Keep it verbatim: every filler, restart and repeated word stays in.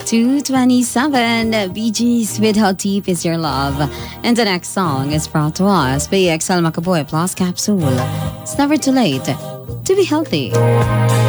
two twenty-seven, Bee Gees with How Deep Is Your Love. And the next song is brought to us by X L Macaboy Plus Capsule. It's never too late to be healthy.